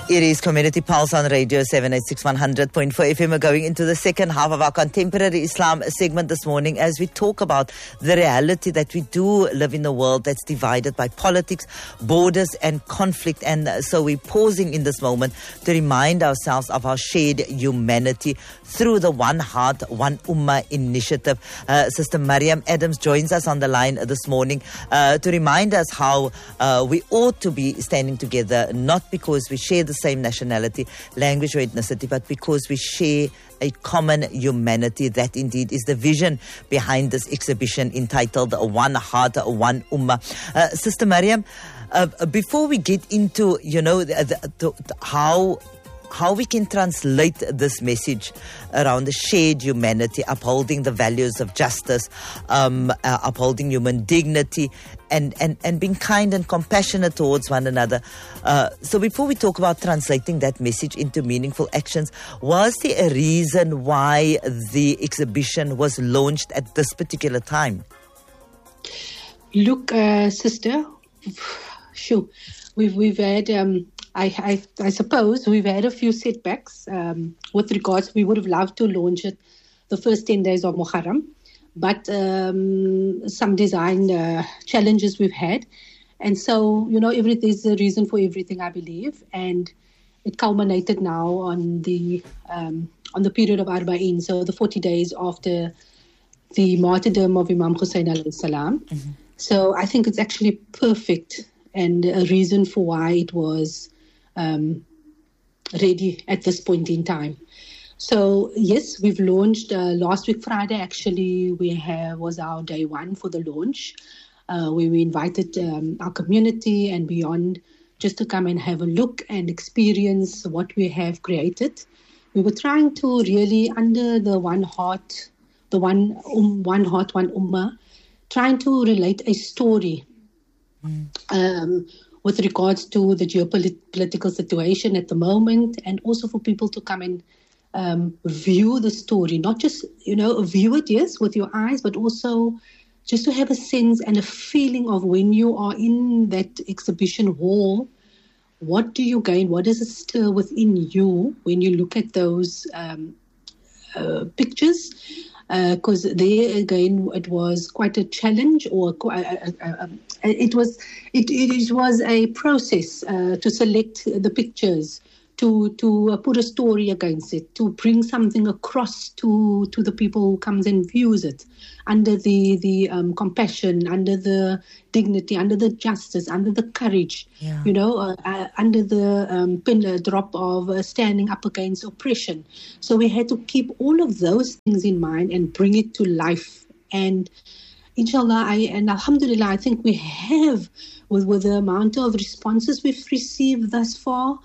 It is Community Pulse on Radio 786 100.4 FM. We're going into the second half of our Contemporary Islam segment this morning as we talk about the reality that we do live in a world that's divided by politics, borders and conflict. And so we're pausing in this moment to remind ourselves of our shared humanity through the One Heart, One Ummah initiative. Sister Mariam Adams joins us on the line this morning to remind us how we ought to be standing together, not because we share the same nationality, language or ethnicity, but because we share a common humanity. That indeed is the vision behind this exhibition entitled One Heart, One Ummah. Sister Mariam, before we get into, how we can translate this message around the shared humanity, upholding the values of justice, upholding human dignity, and being kind and compassionate towards one another. So before we talk about translating that message into meaningful actions, was there a reason why the exhibition was launched at this particular time? Look, sister, sure, we've had... I suppose we've had a few setbacks with regards. We would have loved to launch it the first 10 days of Muharram, but some design challenges we've had. And so, there's a reason for everything, I believe. And it culminated now on the period of Arba'in, so the 40 days after the martyrdom of Imam Hussein alayhi salam. Mm-hmm. So I think it's actually perfect and a reason for why it was ready at this point in time. So yes, we've launched last week Friday. Actually, was our day one for the launch. We invited our community and beyond just to come and have a look and experience what we have created. We were trying to really, under the One Heart, One Heart, One Ummah, trying to relate a story. With regards to the geopolitical situation at the moment, and also for people to come and view the story, not just, view it, yes, with your eyes, but also just to have a sense and a feeling of when you are in that exhibition hall, what do you gain? What does it stir within you when you look at those pictures? Because there again, it was quite a challenge, or it was a process to select the pictures, to put a story against it, to bring something across to the people who comes and views it, under the compassion, under the dignity, under the justice, under the courage, under the pin drop of standing up against oppression. So we had to keep all of those things in mind and bring it to life. And inshallah, and alhamdulillah, I think we have, with the amount of responses we've received thus far,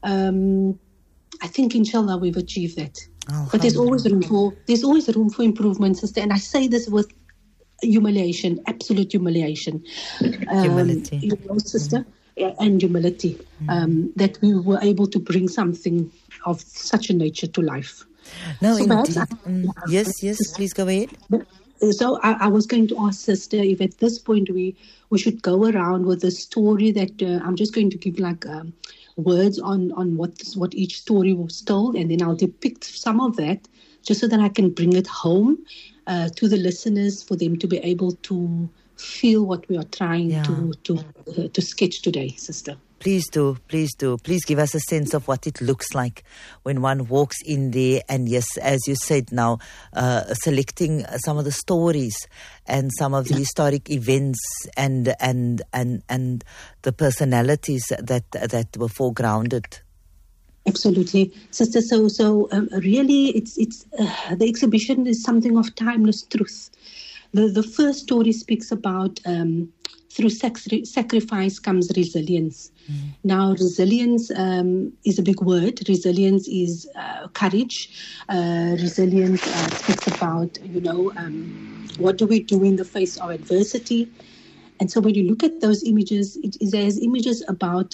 I think inshallah we've achieved that. But there's always room for improvement, sister. And I say this with humiliation, absolute humiliation. Humility. Sister, and humility. That we were able to bring something of such a nature to life. No, so indeed. Yes, please go ahead. So I was going to ask sister if at this point we should go around with a story that I'm just going to give words on what each story was told, and then I'll depict some of that just so that I can bring it home to the listeners for them to be able to feel what we are trying to sketch today, sister. Please do. Please give us a sense of what it looks like when one walks in there. And yes, as you said now, selecting some of the stories and some of the historic events and the personalities that were foregrounded. Absolutely, sister. So really, it's the exhibition is something of timeless truth. The first story speaks about through sacrifice comes resilience. Now, resilience is a big word. Resilience is courage. Resilience speaks about, what do we do in the face of adversity? And so when you look at those images, there's images about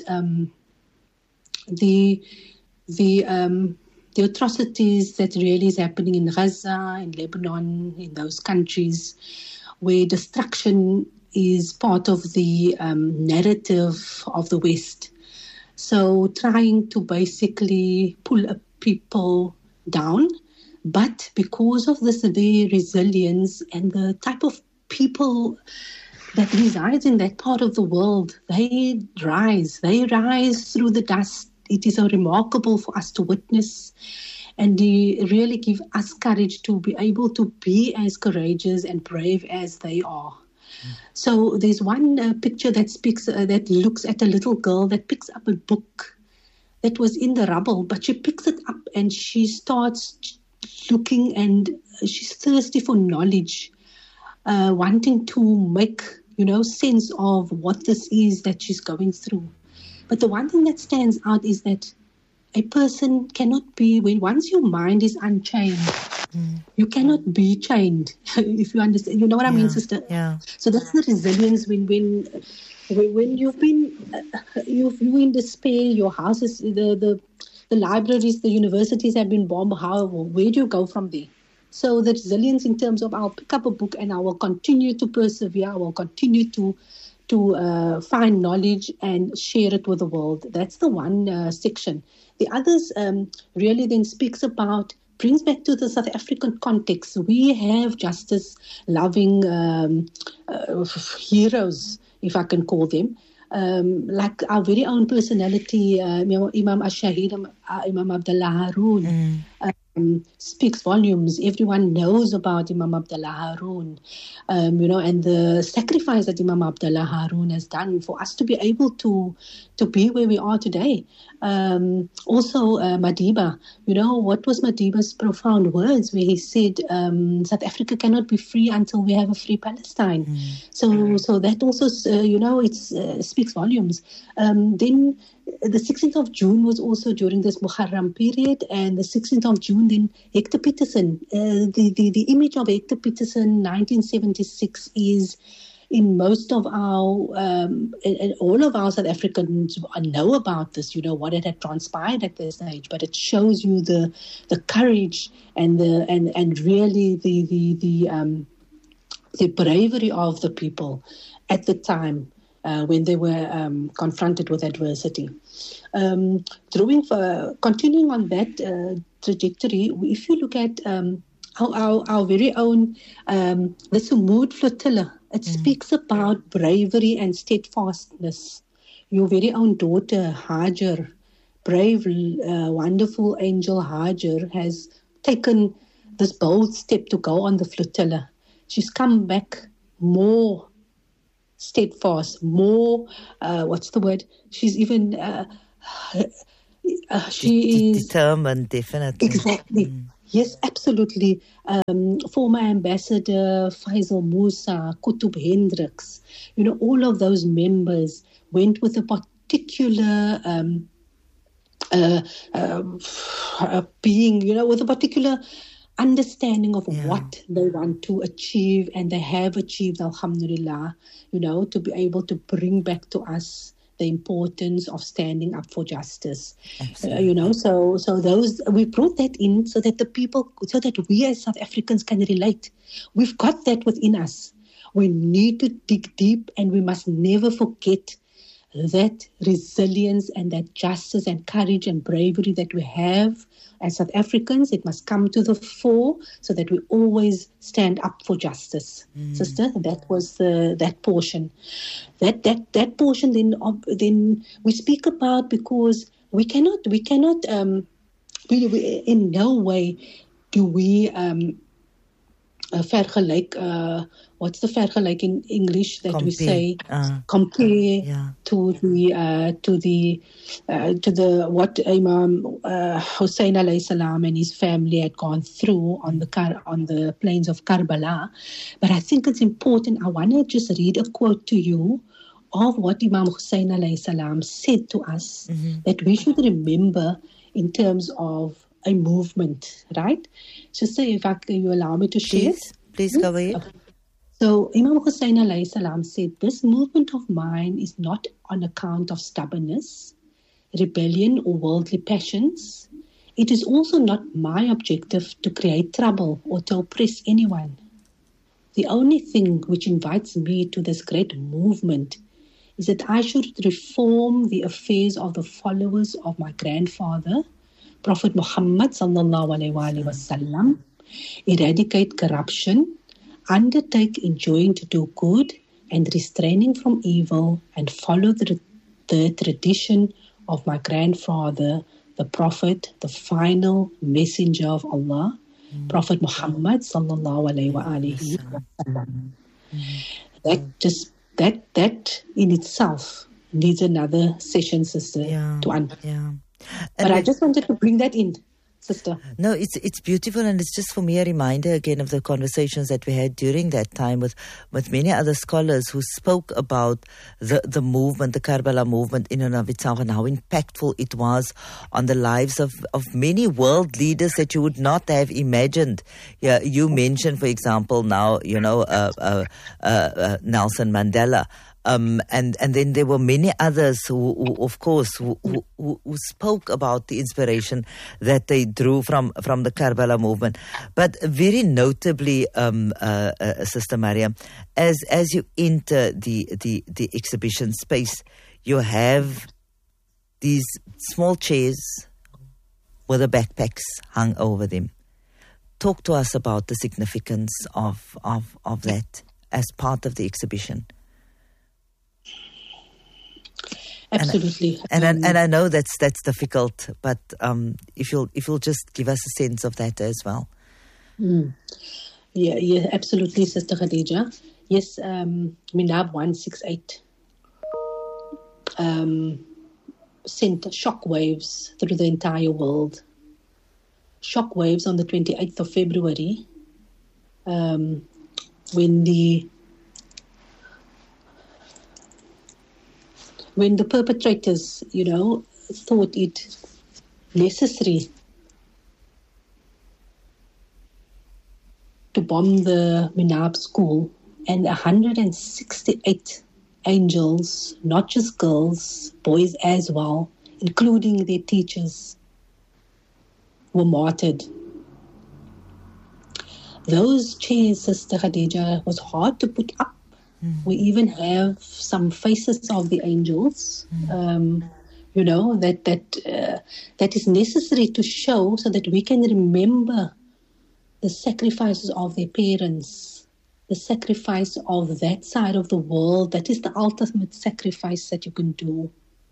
the atrocities that really is happening in Gaza, in Lebanon, in those countries where destruction is part of the narrative of the West. So trying to basically pull people down. But because of this, their resilience and the type of people that resides in that part of the world, they rise through the dust. It is so remarkable for us to witness, and they really give us courage to be able to be as courageous and brave as they are. So there's one picture that speaks, that looks at a little girl that picks up a book that was in the rubble, but she picks it up and she starts looking, and she's thirsty for knowledge, wanting to make, sense of what this is that she's going through. But the one thing that stands out is that a person cannot be, once your mind is unchained, you cannot be chained. If you understand, you know what I mean, sister? Yeah. So that's the resilience when you've been, you're in despair, your houses, the libraries, the universities have been bombed. Where do you go from there? So the resilience in terms of I'll pick up a book and I will continue to persevere. I will continue to find knowledge and share it with the world. That's the one section. The others really then brings back to the South African context. We have justice-loving heroes, if I can call them, like our very own personality, Imam Ash-Shahid, Imam Abdullah Haroon. Speaks volumes. Everyone knows about Imam Abdullah Haroon, and the sacrifice that Imam Abdullah Haroon has done for us to be able to be where we are today. Also, Madiba, what was Madiba's profound words where he said, South Africa cannot be free until we have a free Palestine. So that also, it speaks volumes. Then the 16th of June was also during this Muharram period, and the 16th of June, then Hector Peterson, the image of Hector Peterson, 1976, is in most of our, all of our South Africans know about this, what had transpired at this age, but it shows you the courage and really the bravery of the people at the time. When they were confronted with adversity. Continuing on that trajectory, if you look at our very own, the Sumud Flotilla, it speaks about bravery and steadfastness. Your very own daughter, Hajar, brave, wonderful angel Hajar, has taken this bold step to go on the flotilla. She's come back more steadfast, more, she's even, she is determined, definitely. Exactly. Yes, absolutely. Former Ambassador Faisal Musa, Kutub Hendricks, all of those members went with a particular being, with a particular understanding of what they want to achieve, and they have achieved, alhamdulillah, to be able to bring back to us the importance of standing up for justice. So those, we brought that in so that so that we as South Africans can relate. We've got that within us. We need to dig deep, and we must never forget that resilience and that justice and courage and bravery that we have as South Africans. It must come to the fore so that we always stand up for justice. Sister, that was that portion. That portion then we speak about, because we cannot in no way do we vergelijk, what's the vergelijk in English that compare, we say compare to the what Imam Hussein alayhi salam and his family had gone through on the plains of Karbala. But I think it's important. I want to just read a quote to you of what Imam Hussein alayhi salam said to us, that we should remember in terms of a movement, right? So say, if you allow me to share. Please go ahead. Okay. So Imam Hussein alayhi salam said, this movement of mine is not on account of stubbornness, rebellion or worldly passions. It is also not my objective to create trouble or to oppress anyone. The only thing which invites me to this great movement is that I should reform the affairs of the followers of my grandfather, Prophet Muhammad sallallahu alaihi wasallam, eradicate corruption, undertake enjoying to do good and restraining from evil, and follow the tradition of my grandfather, the Prophet, the final messenger of Allah, Prophet Muhammad sallallahu alaihi wasallam. That in itself needs another session, sister, to unpack. But I just wanted to bring that in, sister. No, it's beautiful, and it's just for me a reminder again of the conversations that we had during that time with many other scholars who spoke about the movement, the Karbala movement in and of itself, and how impactful it was on the lives of many world leaders that you would not have imagined. Yeah, you mentioned, for example, now Nelson Mandela. And then there were many others who of course, who spoke about the inspiration that they drew from the Karbala movement. But very notably, Sister Mariam, as you enter the exhibition space, you have these small chairs with the backpacks hung over them. Talk to us about the significance of that as part of the exhibition. Absolutely, and I know that's difficult, but if you'll just give us a sense of that as well. Yeah, absolutely, Sister Khadija. Yes, Minab 168 sent shockwaves through the entire world. Shockwaves on the 28th of February, when the perpetrators, thought it necessary to bomb the Minab school, and 168 angels, not just girls, boys as well, including their teachers, were martyred. Those chairs, Sister Khadija, was hard to put up. We even have some faces of the angels, that is necessary to show so that we can remember the sacrifices of their parents, the sacrifice of that side of the world. That is the ultimate sacrifice that you can do.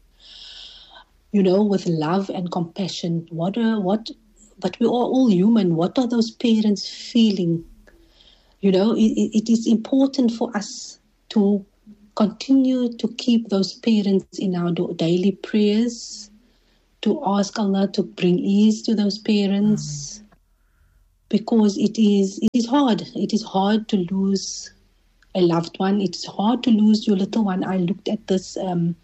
With love and compassion. But we are all human. What are those parents feeling? It is important for us to continue to keep those parents in our daily prayers, to ask Allah to bring ease to those parents, because it is hard. It is hard to lose a loved one. It's hard to lose your little one. I looked at this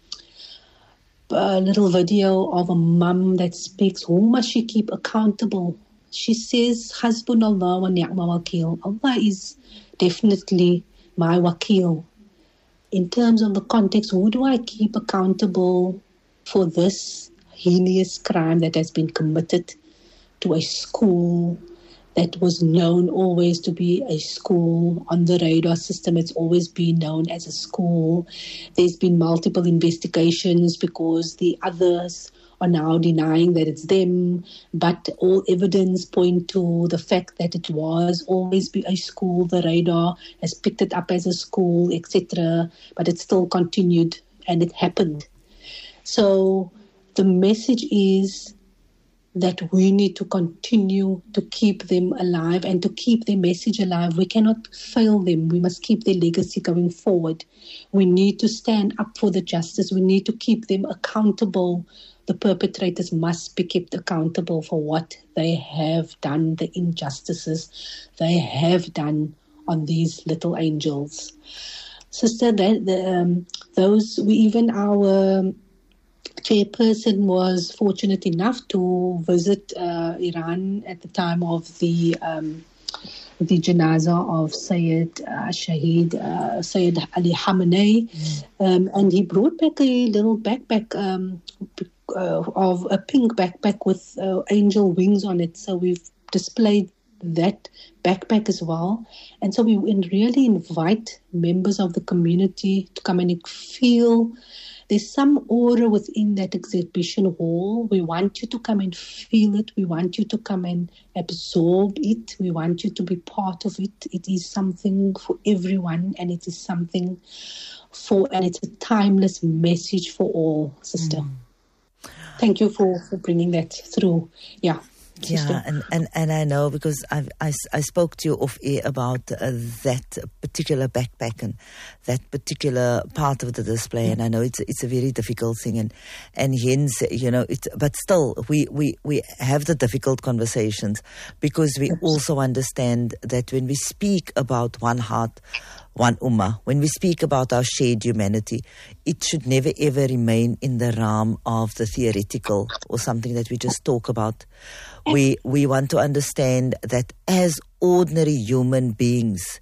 little video of a mum that speaks. Who must she keep accountable? She says, Hasbunallah wa ni'mal wakil. Allah is definitely my wakil. In terms of the context, who do I keep accountable for this heinous crime that has been committed to a school that was known always to be a school on the radar system? It's always been known as a school. There's been multiple investigations because the others are now denying that it's them, but all evidence point to the fact that it was always be a school. The radar has picked it up as a school, etc., but it still continued and it happened. So the message is that we need to continue to keep them alive and to keep their message alive. We cannot fail them. We must keep their legacy going forward. We need to stand up for the justice. We need to keep them accountable. The perpetrators must be kept accountable for what they have done, the injustices they have done on these little angels. Sister, our chairperson was fortunate enough to visit Iran at the time of the janazah of Sayyid Sayyid Ali Khamenei, and he brought back a little backpack of a pink backpack with angel wings on it. So we've displayed that backpack as well. And so we really invite members of the community to come and feel. There's some aura within that exhibition hall. We want you to come and feel it. We want you to come and absorb it. We want you to be part of it. It is something for everyone, and it is something and it's a timeless message for all, sister. Thank you for bringing that through. Yeah. Yeah, and I know, because I spoke to you off air about that particular backpack and that particular part of the display, and I know it's a very difficult thing, and hence, but still we have the difficult conversations, because we also understand that when we speak about one heart, one ummah, when we speak about our shared humanity, it should never ever remain in the realm of the theoretical or something that we just talk about. We want to understand that as ordinary human beings,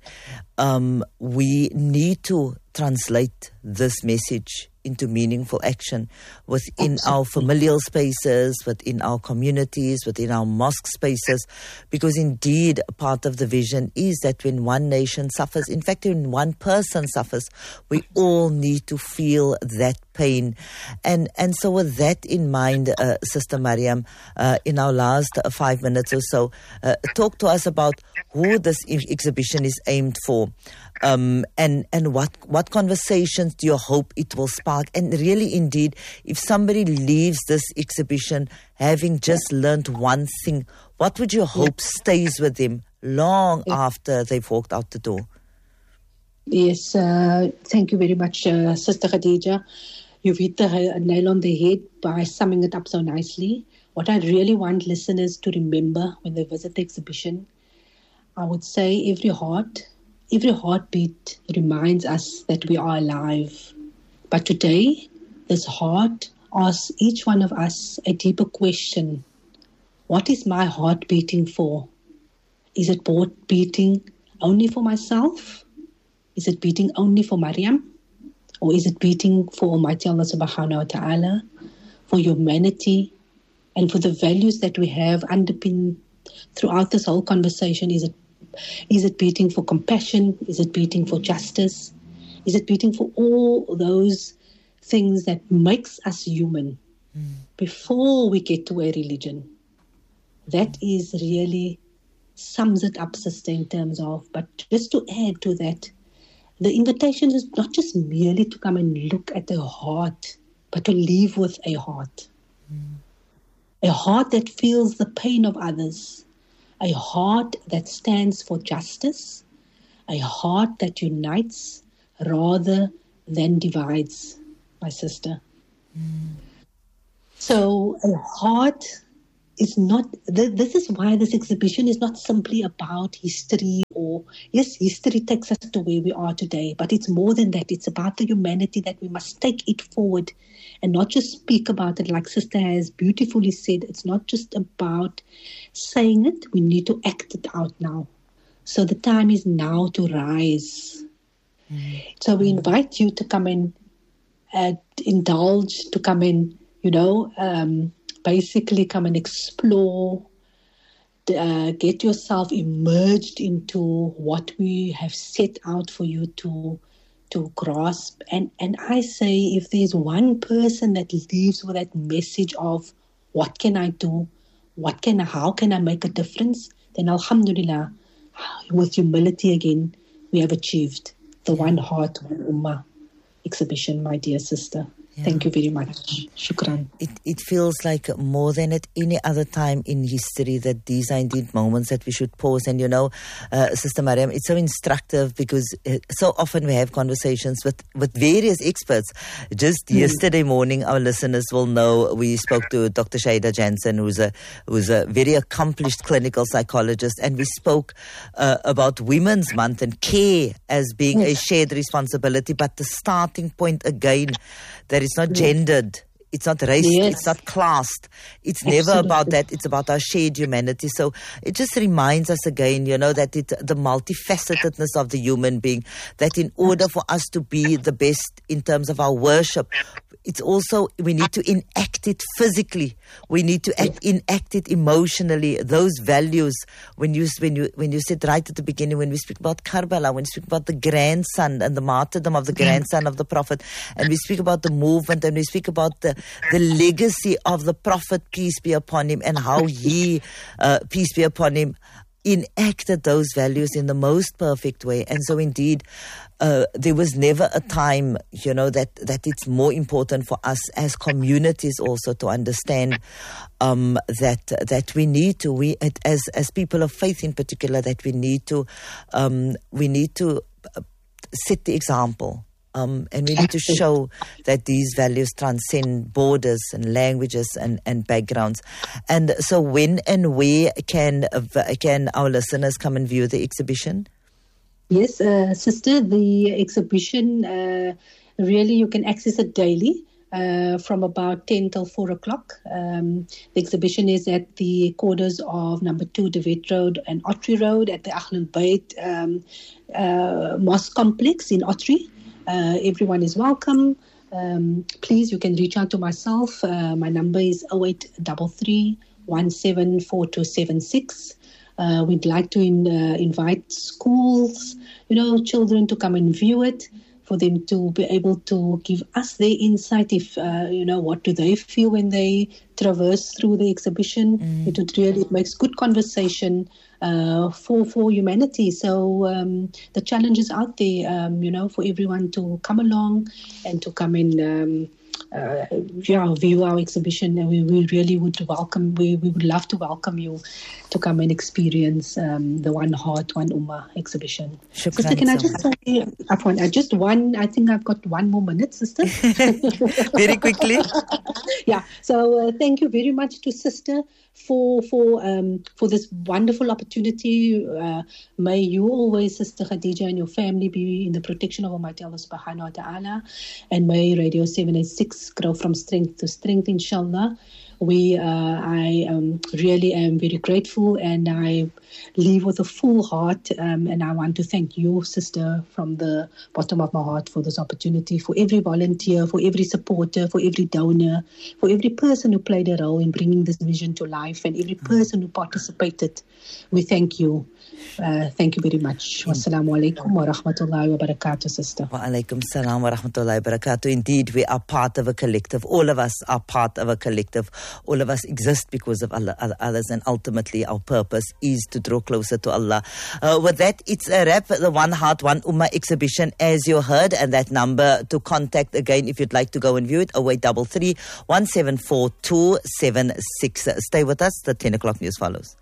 we need to translate this message into meaningful action within our familial spaces, within our communities, within our mosque spaces, because indeed part of the vision is that when one nation suffers, in fact when one person suffers, we all need to feel that pain. And so with that in mind, Sister Mariam, in our last 5 minutes or so, talk to us about who this exhibition is aimed for. And what conversations do you hope it will spark? And really, indeed, if somebody leaves this exhibition having just learned one thing, what would you hope stays with them long after they've walked out the door? Yes, thank you very much, Sister Khadija. You've hit the nail on the head by summing it up so nicely. What I really want listeners to remember when they visit the exhibition, I would say every heartbeat reminds us that we are alive. But today, this heart asks each one of us a deeper question. What is my heart beating for? Is it beating only for myself? Is it beating only for Mariam? Or is it beating for Almighty Allah subhanahu wa ta'ala, for humanity, and for the values that we have underpinned throughout this whole conversation? Is it beating for compassion? Is it beating for justice? Is it beating for all those things that makes us human before we get to a religion? That is really sums it up, sister, in terms of, but just to add to that, the invitation is not just merely to come and look at the heart, but to leave with a heart. A heart that feels the pain of others. A heart that stands for justice. A heart that unites rather than divides, my sister. So a heart is not, this is why this exhibition is not simply about history or, yes, history takes us to where we are today, but it's more than that. It's about the humanity that we must take it forward and not just speak about it, like Sister has beautifully said. It's not just about saying it, we need to act it out now. So the time is now to rise. So we invite you to come and indulge, to come and, basically come and explore, get yourself immersed into what we have set out for you to grasp. And I say, if there's one person that leaves with that message of what can I do, how can I make a difference, then alhamdulillah, with humility again, we have achieved the One Heart, One Ummah exhibition, my dear sister. Yeah. Thank you very much. Shukran. It feels like more than at any other time in history that these are indeed moments that we should pause. And Sister Mariam, it's so instructive because so often we have conversations with various experts. Just yesterday morning, our listeners will know we spoke to Dr. Shaida Jansen, who's a very accomplished clinical psychologist, and we spoke about Women's Month and care as being a shared responsibility. But the starting point again, that it's not gendered, it's not race, it's not classed. It's never about that. It's about our shared humanity. So it just reminds us again, that the multifacetedness of the human being, that in order for us to be the best in terms of our worship, it's also, we need to enact it physically. We need to enact it emotionally. Those values, when you said right at the beginning, when we speak about Karbala, when we speak about the grandson and the martyrdom of the grandson of the Prophet, and we speak about the movement, and we speak about the legacy of the Prophet, peace be upon him, and how he, peace be upon him, enacted those values in the most perfect way. And so indeed, there was never a time, that it's more important for us as communities also to understand that we need to, as people of faith in particular, that we need to set the example. And we need to show that these values transcend borders and languages and backgrounds. And so when and where can our listeners come and view the exhibition? Yes, sister, the exhibition, really you can access it daily from about 10 till 4 o'clock. The exhibition is at the corners of number 2 De Wet Road and Ottery Road at the Ahlul Bayt Mosque Complex in Ottery. Everyone is welcome. Please, you can reach out to myself. My number is 0833 174276. We'd like to invite schools, children to come and view it, for them to be able to give us their insight if, what do they feel when they traverse through the exhibition. It makes good conversation for humanity. So the challenge is out there, for everyone to come along and to come and view our exhibition. And we really would welcome, we would love to welcome you to come and experience the One Heart, One Ummah exhibition. Shukran, sister, can I just say, I think I've got 1 more minute, sister. Very quickly. Yeah, so thank you very much to sister for this wonderful opportunity. May you always, Sister Khadija, and your family be in the protection of Almighty Allah subhanahu wa ta'ala, and may Radio 786 grow from strength to strength, inshallah. I really am very grateful, and I leave with a full heart, and I want to thank you, sister, from the bottom of my heart for this opportunity, for every volunteer, for every supporter, for every donor, for every person who played a role in bringing this vision to life, and every person who participated. We thank you. Thank you very much. Wassalamu alaikum wa rahmatullahi wa barakatuh, sister. Wa alaikum salam wa rahmatullahi wa barakatuh. Indeed, we are part of a collective. All of us are part of a collective. All of us exist because of others, and ultimately our purpose is to draw closer to Allah. With that, it's a wrap. The One Heart, One Ummah exhibition, as you heard, and that number to contact again if you'd like to go and view it, 0833 174276. Stay with us. The 10 o'clock news follows.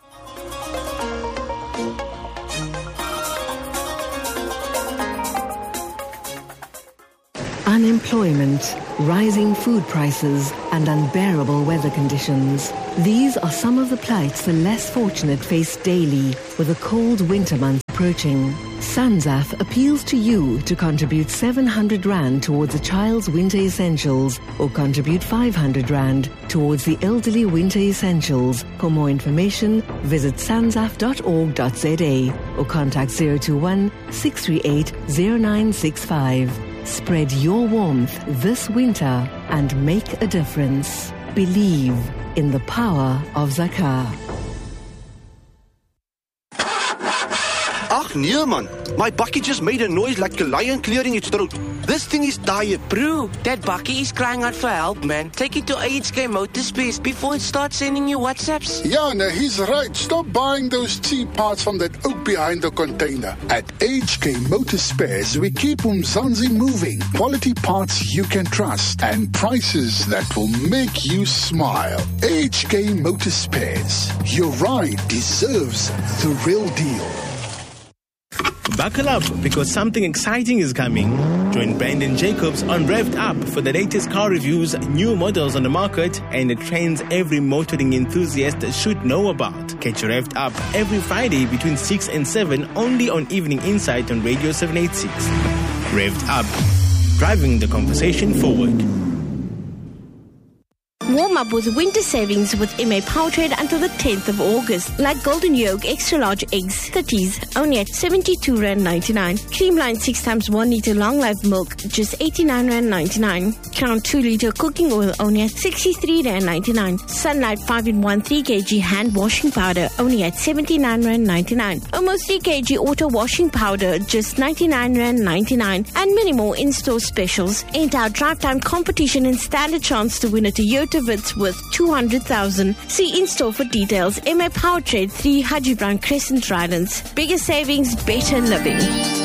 Unemployment, rising food prices, and unbearable weather conditions. These are some of the plights the less fortunate face daily with the cold winter months approaching. Sanzaf appeals to you to contribute 700 Rand towards a child's winter essentials, or contribute 500 Rand towards the elderly winter essentials. For more information, visit sanzaf.org.za or contact 021 638 0965. Spread your warmth this winter and make a difference. Believe in the power of Zakah. Ach nee man, my bakkie just made a noise like a lion clearing its throat. This thing is tired. Bro, that bakkie is crying out for help, man. Take it to HK Motorspares before it starts sending you WhatsApps. Yeah, no, he's right. Stop buying those cheap parts from that oak behind the container. At HK Motorspares, we keep Umzansi moving. Quality parts you can trust and prices that will make you smile. HK Motorspares. Your ride deserves the real deal. Buckle up, because something exciting is coming. Join Brandon Jacobs on Revved Up for the latest car reviews, new models on the market, and the trends every motoring enthusiast should know about. Catch Revved Up every Friday between 6 and 7 only on Evening Insight on Radio 786. Revved Up, driving the conversation forward. Warm up with winter savings with MA Powertrade until the 10th of August. Like Golden Yolk Extra Large Eggs, 30s, only at R72.99. Creamline 6 times 1 litre long life milk, just R89.99. Crown 2 litre cooking oil, only at R63.99. Sunlight 5-in-1 3 kg hand washing powder, only at R79.99. Almost 3 kg auto washing powder, just R99.99. And many more in-store specials. Enter our drive time competition and stand a chance to win a Toyota Vitz worth 200,000. See in-store for details. MA Powertrade, 3 Haji Brown Crescent, Rydens. Bigger savings, better living.